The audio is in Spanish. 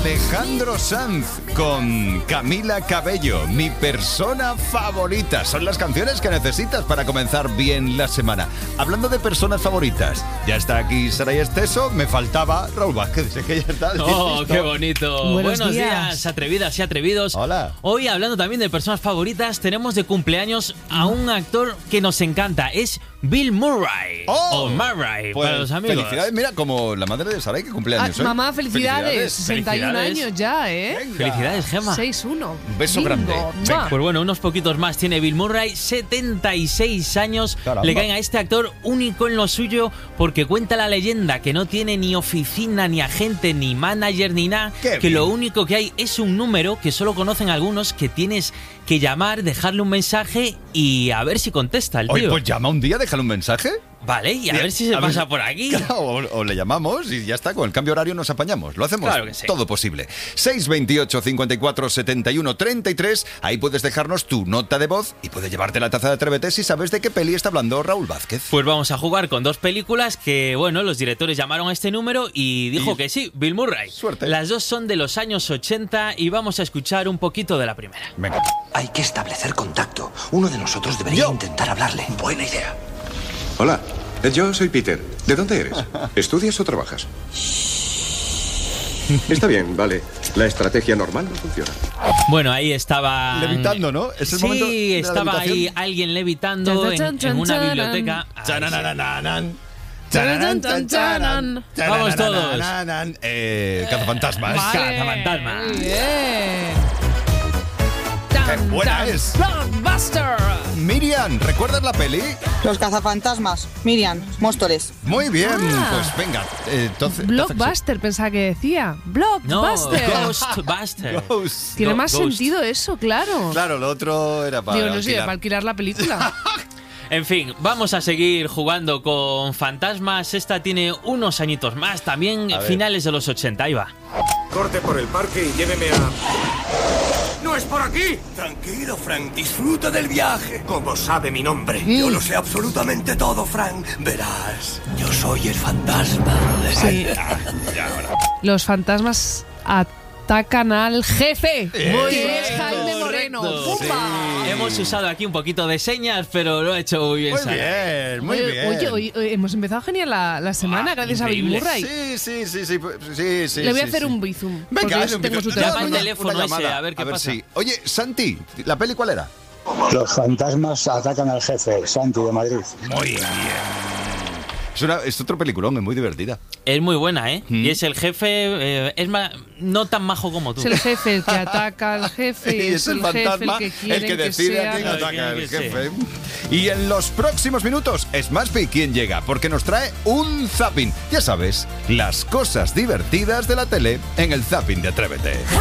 Alejandro Sanz con Camila Cabello, mi persona favorita. Son las canciones que necesitas para comenzar bien la semana. Hablando de personas favoritas, ya está aquí Saray Esteso, me faltaba Raúl Vázquez. Que ya está. ¡Oh, qué bonito! Buenos días, atrevidas y atrevidos. Hola. Hoy, hablando también de personas favoritas, tenemos de cumpleaños a un actor que nos encanta. Es Bill Murray. Oh, o Murray, pues, para los amigos. Felicidades, mira, como la madre de Saray que cumple años. Mamá, felicidades. 61 Felicidades. años ya, ¿eh? Venga. Felicidades, Gemma. 6-1. Un beso Bingo. grande. ¡Mua! Pues bueno, unos poquitos más tiene Bill Murray, 76 años. Caramba. Le caen a este actor único en lo suyo porque cuenta la leyenda que no tiene ni oficina, ni agente, ni manager, ni nada. Qué Que bien. lo único que hay es un número que solo conocen algunos, que tienes que llamar, dejarle un mensaje y a ver si contesta el Oye, tío. pues llama un día, déjale un mensaje. Vale, y a ver si se A ver pasa si- por aquí. Claro, o le llamamos y ya está, con el cambio horario nos apañamos. Lo hacemos Claro que sí. todo posible. 628 54 71 33. Ahí puedes dejarnos tu nota de voz y puedes llevarte la taza de Atrévete si sabes de qué peli está hablando Raúl Vázquez. Pues vamos a jugar con dos películas que, bueno, los directores llamaron a este número y dijo Y- que sí, Bill Murray. Suerte. Las dos son de los años 80 y vamos a escuchar un poquito de la primera. Venga. Hay que establecer contacto. Uno de nosotros debería intentar hablarle. Buena idea. Hola, yo soy Peter. ¿De dónde eres? ¿Estudias o trabajas? Está bien, vale. La estrategia normal no funciona. Bueno, ahí estaba... Levitando, ¿no? Es el Sí, momento de la estaba ahí levitación. alguien levitando en una biblioteca. Ahí sí. Chananananan. Charan, charan, charan. Vamos todos. Chananananan. Cazafantasmas. Cazafantasmas. Muy bien. ¡Qué buena es! Blockbuster. Miriam, ¿recuerdas la peli? Los cazafantasmas. Miriam, Móstoles. Muy bien, Ah. pues venga. Entonces, Blockbuster, pensaba que decía. No, Blockbuster. Ghostbuster. Ghost. Tiene más Ghost. sentido eso, claro. Claro, lo otro era para Digo, no sé, alquilar. para alquilar la película. En fin, vamos a seguir jugando con fantasmas. Esta tiene unos añitos más, también A ver. finales de los 80. Ahí va. Corte por el parque y lléveme a... ¡No es por aquí! Tranquilo, Frank. Disfruta del viaje. ¿Cómo sabe mi nombre? Yo lo sé absolutamente todo, Frank. Verás, yo soy el fantasma. Sí. Los fantasmas atacan al jefe, que es Jaime Moreno. Correcto. ¡Pumba! Hemos usado aquí un poquito de señas, pero lo ha hecho muy bien. Muy Sara. bien, muy Oye, bien. oye, hemos empezado genial la semana gracias a Bill increíble. Murray. Sí. Le voy a sí, hacer sí. un bizum. Venga, porque hazle un tengo bizum. su Llama teléfono. al teléfono ese, llamada, a ver qué pasa. sí. Oye, Santi, ¿la peli cuál era? Los fantasmas atacan al jefe, Santi de Madrid. Muy bien. Es otro peliculón, es muy divertida. Es muy buena, ¿eh? Y es el jefe, es no tan majo como tú. Es el jefe el que ataca al jefe y es el jefe el que quiere el que decide sea. a quién ataca El el que jefe. Y en los próximos minutos es Maspi quien llega, porque nos trae un zapping. Ya sabes, las cosas divertidas de la tele en el zapping de Atrévete.